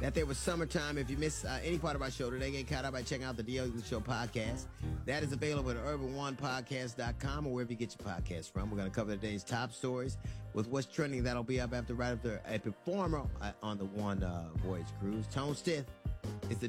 that there was summertime. If you miss any part of our show today, get caught up by checking out the DL Show podcast. That is available at urban1podcast.com or wherever you get your podcast from. We're going to cover today's top stories with what's trending. That'll be up right after a performer on the One Voyage Cruise. Tone Stith is the